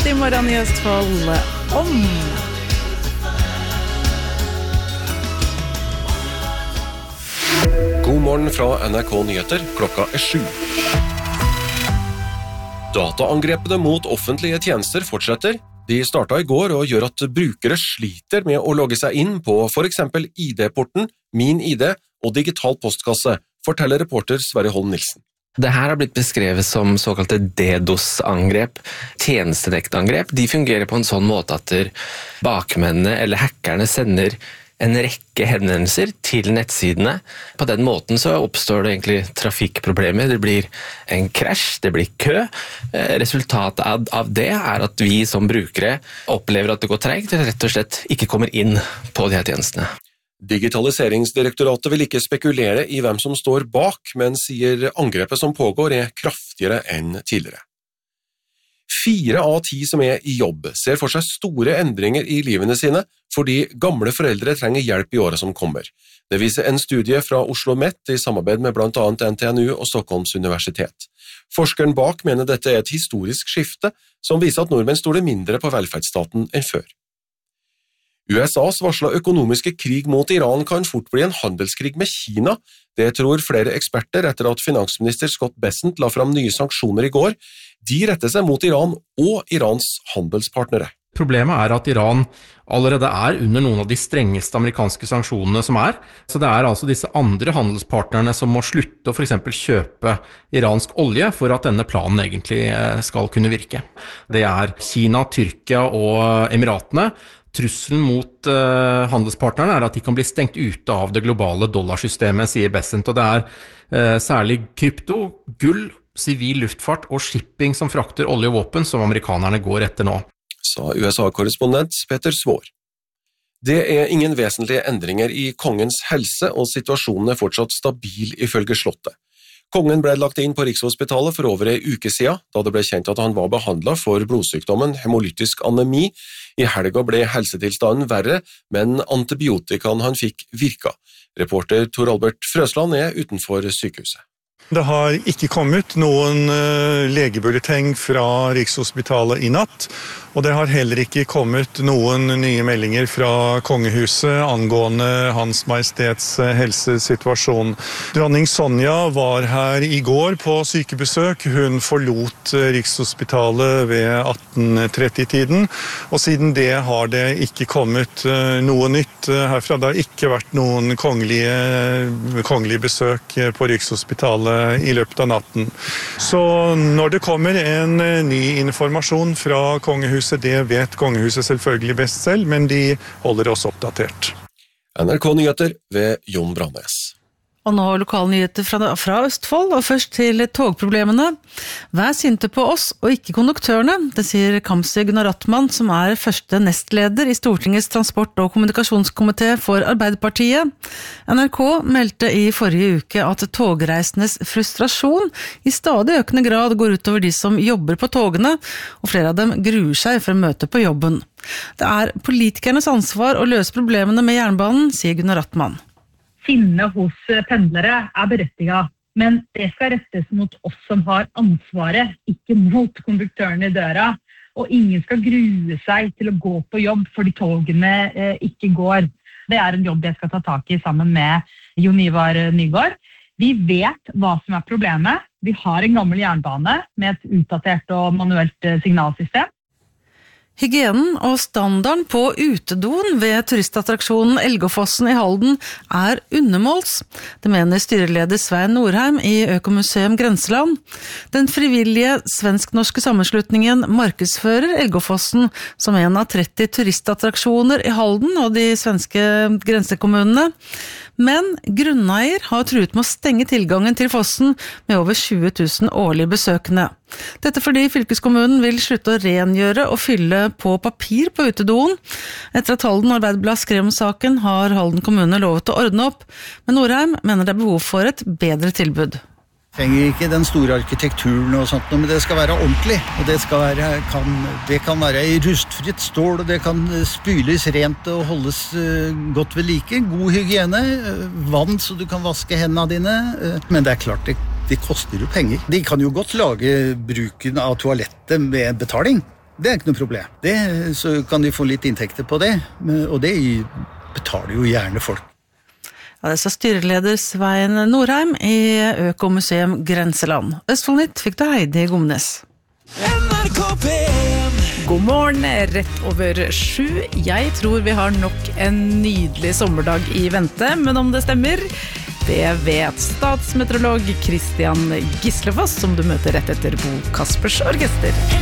Nytt I morgen I Østfold om... God morgen fra NRK Nyheter, klokka 7. Dataangrepene mot offentlige tjenester fortsetter. De startet I går og gjør at brukere sliter med å logge seg inn på for eksempel ID-porten, Min ID og digital postkasse, forteller reporter Sverre Holm Nilsen. Det her har blitt beskrevet som såkalte DDoS-angrep, tjenestedektangrep. De fungerer på en sånn måte at bakmennene eller hackerne sender en rekke henvendelser til nettsidene. På den måten så oppstår det egentlig trafikkproblemer. Det blir en krasj, det blir kø. Resultatet av det at vi som brukere opplever at det går tregt, eller rett og slett ikke kommer inn på de her tjenestene. Digitaliseringsdirektoratet vil ikke spekulere I hvem som står bak, men sier angrepet som pågår kraftigere enn tidligere. 4 av 10 som I jobb ser for seg store endringer I livene sine fordi gamle foreldre trenger hjelp I året som kommer. Det viser en studie fra Oslo Met I samarbeid med blant annet NTNU og Stockholms universitet. Forskeren bak mener dette et historisk skifte som viser at nordmenn stoler mindre på velferdsstaten enn før. USAs varslet økonomiske krig mot Iran kan fort bli en handelskrig med Kina. Det tror flere eksperter etter at finansminister Scott Bessent la fram nye sanksjoner I går. De retter seg mot Iran og Irans handelspartnere. Problemet at Iran allerede under noen av de strengeste amerikanske sanksjonene som Så det altså disse andre handelspartnerne som må slutte å for eksempel kjøpe iransk olje for at denne planen egentlig skal kunne virke. Det Kina, Tyrkia og Emiratene. Trusselen mot handelspartnerne at de kan bli stengt ute av det globale dollarsystemet, sier Bessent, og det særlig krypto, gull, sivil luftfart og shipping som frakter olje og våpen som amerikanerne går etter nå. Sa USA-korrespondent Peter Svår. Det ingen vesentlige endringer I kongens helse, og situasjonen fortsatt stabil ifølge slottet. Kongen ble lagt inn på Rikshospitalet for over en uke siden, da det ble kjent at han var behandlet for blodsykdommen hemolytisk anemi. I helga ble helsetilstanden verre, men antibiotikaen han fikk virka. Reporter Tor Albert Frøsland utenfor sykehuset. Det har ikke kommet noen legebulleteng fra Rikshospitalet I natt, og det har heller ikke kommet noen nye meldinger fra kongehuset angående Hans Majestets helsesituasjon. Dronning Sonja var her I går på sykebesøk. Hun forlot Rikshospitalet ved 18:30-tiden, og siden det har det ikke kommet noe nytt herfra. Det har ikke vært noen kongelige besøk på Rikshospitalet I løpet av natten. Så når det kommer en ny informasjon fra kongehuset, det vet kongehuset selvfølgelig best selv, men de holder oss oppdatert. NRK Nyheter ved Jon Brandnes. Og nå lokalnyheter fra Østfold, og først til togproblemene. Vær sinte på oss, og ikke konduktørene, det sier Kamzy Gunaratnam, som første nestleder I Stortingets transport- og kommunikasjonskomité for Arbeiderpartiet. NRK meldte I forrige uke at togreisendes frustrasjon I stadig økende grad går utover de som jobber på togene, og flere av dem gruer seg for å møte på jobben. Det politikernes ansvar å løse problemene med jernbanen, sier Gunaratnam. Sinne hos pendlere berettiget, men det skal rettes mot oss som har ansvaret, ikke mot konduktørene I døra. Og ingen skal grue seg til å gå på jobb fordi togene ikke går. Det en jobb jeg skal ta tak I sammen med Jon Ivar Nygård. Vi vet hva som problemet. Vi har en gammel jernbane med et utdatert og manuelt signalsystem. Hygienen og standarden på utedoen ved turistattraksjonen Elgåfossen I Halden undermåls. Det mener styreleder Svein Norheim I Økomuseum Grenseland. Den frivillige svensk-norske sammenslutningen markedsfører Elgåfossen som en av 30 turistattraksjoner I Halden og de svenske grensekommunene. Men grunneier har truet med å stenge tilgangen til fossen med over 20 000 årlige besøkende. Dette fordi fylkeskommunen vil slutte å rengjøre og fylle på papir på utedoen. Etter at Halden Arbeiderblad skrev om saken, har Halden kommune lovet å ordne opp, men Norheim mener det behov for et bedre tilbud. Trenger ikke den store arkitekturen og sånt, men det skal være ordentlig, og det kan være I rustfritt stål, og det kan spyles rent og holdes godt ved like, god hygiene, vann så du kan vaske hendene dine, men det klart, det koster jo penger. De kan jo godt lage bruken av toalettet med betaling, Det er ikke noe problem. Så kan de få litt inntekter på det, og det betaler jo gjerne folk. Ja, det sa styreleder Svein Norheim i Økomuseum Grenseland. Østfoldnytt fikk du Heidi Gomnes. NRK P1. God morgen, rett over 7. Jeg tror vi har nok en nydelig sommerdag i vente, men om det stemmer, det vet statsmeteorolog Christian Gislefoss, som du møter rett etter Bo Kaspers Orkester.